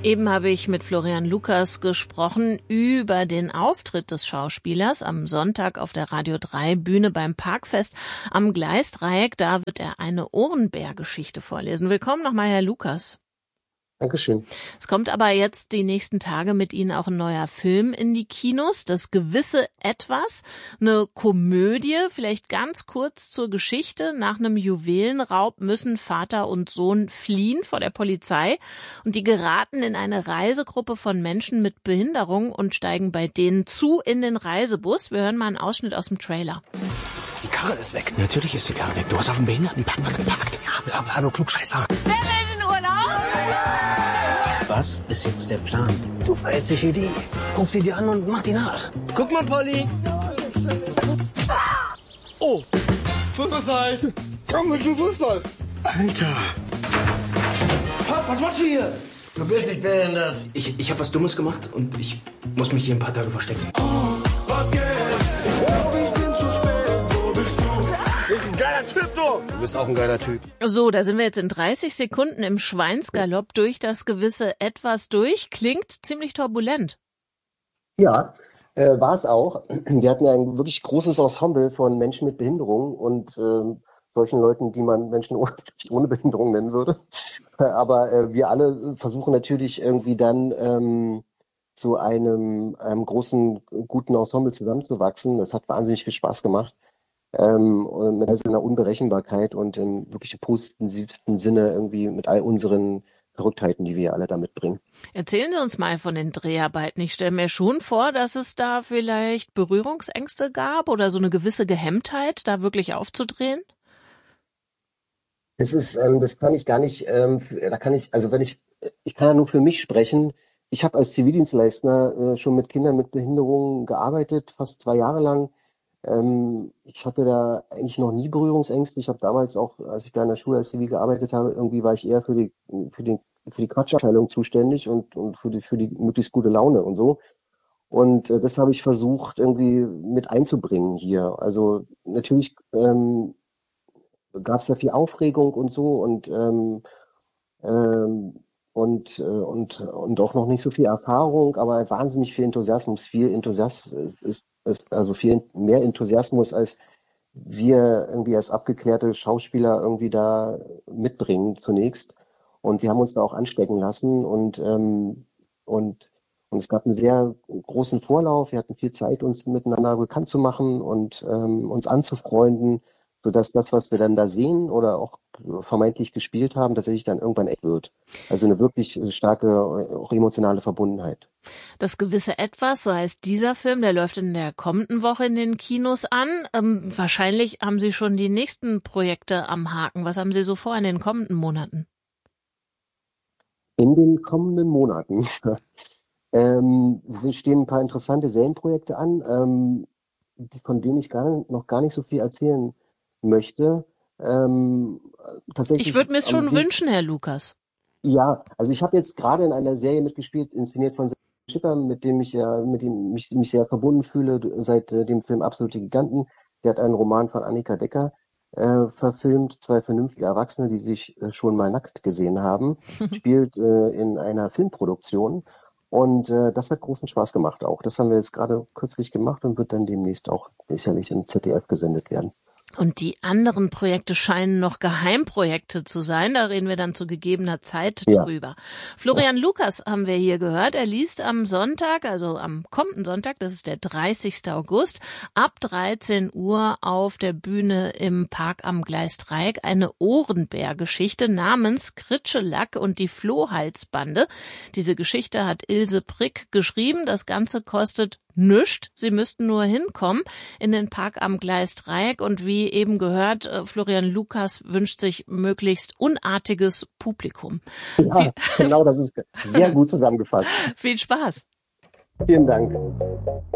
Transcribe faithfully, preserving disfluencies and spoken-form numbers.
Eben habe ich mit Florian Lukas gesprochen über den Auftritt des Schauspielers am Sonntag auf der Radio drei Bühne beim Parkfest am Gleisdreieck. Da wird er eine Ohrenbär-Geschichte vorlesen. Willkommen nochmal, Herr Lukas. Dankeschön. Es kommt aber jetzt die nächsten Tage mit Ihnen auch ein neuer Film in die Kinos, Das gewisse Etwas, eine Komödie, vielleicht ganz kurz zur Geschichte. Nach einem Juwelenraub müssen Vater und Sohn fliehen vor der Polizei und die geraten in eine Reisegruppe von Menschen mit Behinderung und steigen bei denen zu in den Reisebus. Wir hören mal einen Ausschnitt aus dem Trailer. Die Karre ist weg. Natürlich ist die Karre weg. Du hast auf dem Behindertenparkplatz geparkt. Ja, aber hallo Klugscheißer. Wer will in Urlaub? Was ist jetzt der Plan? Du verhältst dich wie die. Guck sie dir an und mach die nach. Guck mal, Polly. Oh, Fußballzeit. Komm, wir spielen Fußball. Alter. Pap, was machst du hier? Du bist nicht behindert. Ich, ich habe was Dummes gemacht und ich muss mich hier ein paar Tage verstecken. Oh, was geht? Ich bin zu spät. Wo bist du? Du bist ein geiler Typ, du. Du bist auch ein geiler Typ. So, da sind wir jetzt in dreißig Sekunden im Schweinsgalopp durch das gewisse Etwas durch. Klingt ziemlich turbulent. Ja, äh, war es auch. Wir hatten ja ein wirklich großes Ensemble von Menschen mit Behinderung und ähm, solchen Leuten, die man Menschen ohne, ohne Behinderung nennen würde. Aber äh, wir alle versuchen natürlich irgendwie dann ähm, zu einem, einem großen, guten Ensemble zusammenzuwachsen. Das hat wahnsinnig viel Spaß gemacht. Ähm, und mit einer Unberechenbarkeit und im wirklich positivsten Sinne irgendwie mit all unseren Verrücktheiten, die wir alle da mitbringen. Erzählen Sie uns mal von den Dreharbeiten. Ich stelle mir schon vor, dass es da vielleicht Berührungsängste gab oder so eine gewisse Gehemmtheit, da wirklich aufzudrehen. Das ist, ähm, das kann ich gar nicht, ähm, da kann ich, also wenn ich, ich kann ja nur für mich sprechen. Ich habe als Zivildienstleister äh, schon mit Kindern mit Behinderungen gearbeitet, fast zwei Jahre lang. Ähm, ich hatte da eigentlich noch nie Berührungsängste. Ich habe damals auch, als ich da in der Schule als Zivil gearbeitet habe, irgendwie war ich eher für die, für die, für die Quatschabteilung zuständig und, und für die, für die möglichst gute Laune und so. Und äh, das habe ich versucht irgendwie mit einzubringen hier. Also natürlich ähm, gab es da viel Aufregung und so und ähm, ähm, und, äh, und, und auch noch nicht so viel Erfahrung, aber wahnsinnig viel Enthusiasmus, viel Enthusiasmus ist, ist also viel mehr Enthusiasmus, als wir irgendwie als abgeklärte Schauspieler irgendwie da mitbringen zunächst. Und wir haben uns da auch anstecken lassen und, ähm, und, und es gab einen sehr großen Vorlauf. Wir hatten viel Zeit, uns miteinander bekannt zu machen und ähm, uns anzufreunden, sodass das, was wir dann da sehen oder auch vermeintlich gespielt haben, tatsächlich dann irgendwann echt wird. Also eine wirklich starke, auch emotionale Verbundenheit. Das gewisse Etwas, so heißt dieser Film, der läuft in der kommenden Woche in den Kinos an. Ähm, wahrscheinlich haben Sie schon die nächsten Projekte am Haken. Was haben Sie so vor in den kommenden Monaten? In den kommenden Monaten ähm, stehen ein paar interessante Serienprojekte an, ähm, die, von denen ich gar, noch gar nicht so viel erzählen möchte. Ähm, tatsächlich. Ich würde mir es schon wünschen, Herr Lukas. Ja, also ich habe jetzt gerade in einer Serie mitgespielt, inszeniert von Schipper, mit dem ich ja, mit dem ich mich sehr verbunden fühle seit äh, dem Film Absolute Giganten. Der hat einen Roman von Annika Decker äh, verfilmt, zwei vernünftige Erwachsene, die sich äh, schon mal nackt gesehen haben, spielt äh, in einer Filmproduktion. Und äh, das hat großen Spaß gemacht auch. Das haben wir jetzt gerade kürzlich gemacht und wird dann demnächst auch sicherlich im Z D F gesendet werden. Und die anderen Projekte scheinen noch Geheimprojekte zu sein. Da reden wir dann zu gegebener Zeit Ja. drüber. Florian Lukas haben wir hier gehört. Er liest am Sonntag, also am kommenden Sonntag, das ist der dreißigste August, ab dreizehn Uhr auf der Bühne im Park am Gleisdreieck eine Ohrenbär-Geschichte namens Kritschelack und die Flohhalsbande. Diese Geschichte hat Ilse Prick geschrieben. Das Ganze kostet nüscht. Sie müssten nur hinkommen in den Park am Gleisdreieck und wie eben gehört, Florian Lukas wünscht sich möglichst unartiges Publikum. Ja, genau, das ist sehr gut zusammengefasst. Viel Spaß. Vielen Dank.